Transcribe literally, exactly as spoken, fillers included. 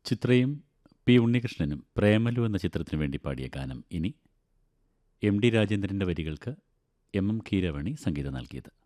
ചിത്രയും പി ഉണ്ണികൃഷ്ണനും പ്രേമലു എന്ന ചിത്രത്തിനു വേണ്ടി പാടിയ ഗാനം ഇനി. എം ഡി രാജേന്ദ്രൻ്റെ വരികൾക്ക് എം എം കീരവാണി സംഗീതം നൽകിയത്.